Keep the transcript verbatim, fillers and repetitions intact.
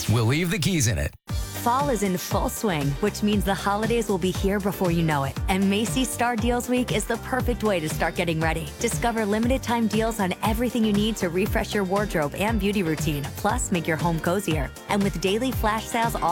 We'll leave the keys in it. Fall is in full swing, which means the holidays will be here before you know it. And Macy's Star Deals Week is the perfect way to start getting ready. Discover limited time deals on everything you need to refresh your wardrobe and beauty routine, plus make your home cozier. And with daily flash sales all